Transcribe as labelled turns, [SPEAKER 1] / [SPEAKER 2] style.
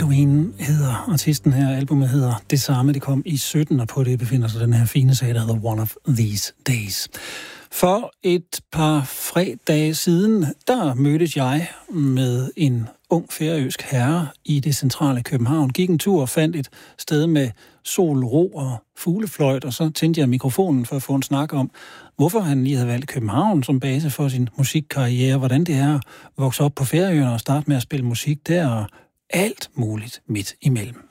[SPEAKER 1] Halloween hedder artisten her. Albumet hedder det samme. Det kom i 17, og på det befinder sig den her fine sag, der hedder One of These Days. For et par fredage siden, der mødtes jeg med en ung færøsk herre i det centrale København. Gik en tur og fandt et sted med sol, ro og fuglefløjt, og så tændte jeg mikrofonen for at få en snak om, hvorfor han lige havde valgt København som base for sin musikkarriere, hvordan det er at vokse op på Færøerne og starte med at spille musik der, og alt muligt midt imellem.